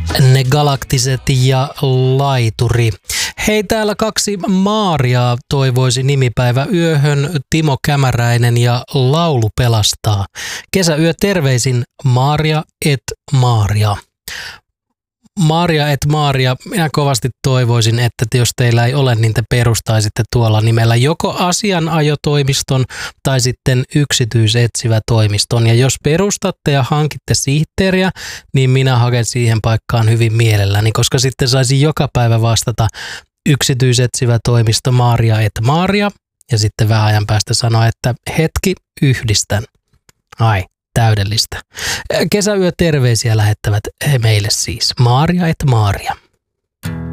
Ne galaktiset ja laituri. Hei, täällä kaksi Maariaa toivoisi nimipäivä yöhön, Timo Kämäräinen ja Laulu pelastaa. Kesäyö terveisin Maaria et Maaria. Maaria et Maaria, minä kovasti toivoisin, että jos teillä ei ole, niin te perustaisitte tuolla nimellä joko asianajotoimiston tai sitten yksityisetsivä toimiston. Ja jos perustatte ja hankitte sihteeriä, niin minä haken siihen paikkaan hyvin mielelläni, koska sitten saisi joka päivä vastata yksityisetsivä toimisto Maaria et Maaria ja sitten vähän ajan päästä sanoa, että hetki, yhdistän. Ai. Täydellistä. Kesäyö terveisiä lähettävät he meille siis. Maaria et Maaria.